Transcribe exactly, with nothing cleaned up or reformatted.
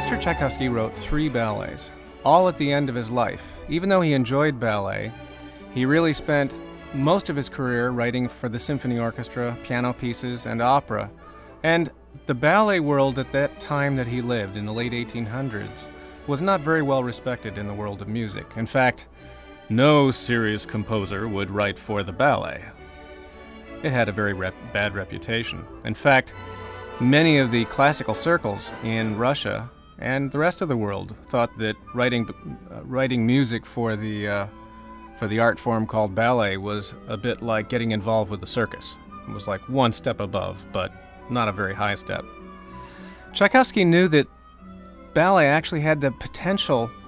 Mister Tchaikovsky wrote three ballets, all at the end of his life. Even though he enjoyed ballet, he really spent most of his career writing for the symphony orchestra, piano pieces, and opera. And the ballet world at that time that he lived, in the late eighteen hundreds, was not very well respected in the world of music. In fact, no serious composer would write for the ballet. It had a very rep- bad reputation. In fact, many of the classical circles in Russia and the rest of the world thought that writing uh, writing music for the uh, for the art form called ballet was a bit like getting involved with the circus. It was like one step above, but not a very high step. Tchaikovsky knew that ballet actually had the potential